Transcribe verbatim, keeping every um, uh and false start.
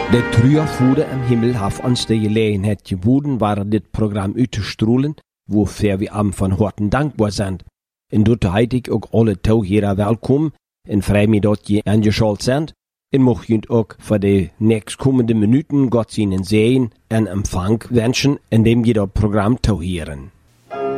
De Trüerfude am Himmel haf ons de gelegenheid geboden, waren dit Programm uit te strahlen, wofür wir am von Horten dankbar sind. En doet heet ik ook alle toegerer welkom, en vrij me dat je aangeschalt zijn, en mocht je ook voor de nächstkommende Minuten Gott zien sehen en empfang wenschen, indem je dat Programm toeheren.